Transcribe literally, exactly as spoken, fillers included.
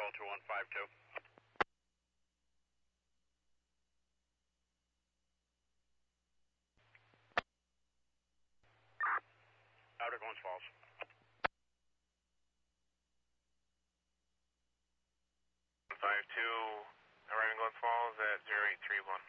Control two one five two. Out at Glens Falls. five two, arriving Glens Falls at zero eight three one.